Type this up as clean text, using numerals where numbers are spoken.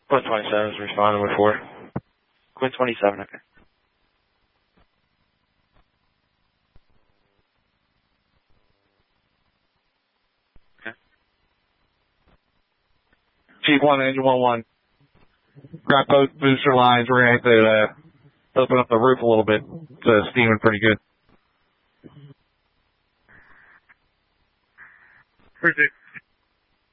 Quinn 27 is responding with 4. Quinn 27, okay. Chief 1, Engine 1-1. Grab both booster lines. We're going to have to open up the roof a little bit. It's steaming pretty good. Appreciate it.